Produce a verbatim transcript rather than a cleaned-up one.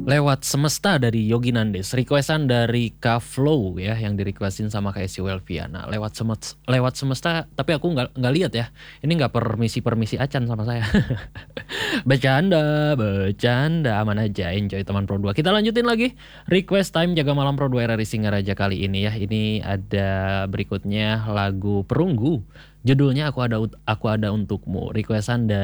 Lewat Semesta dari Yogi Nandes, requestan dari Kak Flow ya, yang di-requestin sama Kak Esti Welviana. Lewat semet, lewat Semesta, tapi aku nggak nggak lihat ya. Ini nggak permisi-permisi acan sama saya. Bercanda, bercanda, aman aja, enjoy teman Pro dua. Kita lanjutin lagi, request time jaga malam Pro dua R R I Singaraja kali ini ya. Ini ada berikutnya lagu Perunggu. Judulnya Aku Ada Aku Ada Untukmu, requestan dari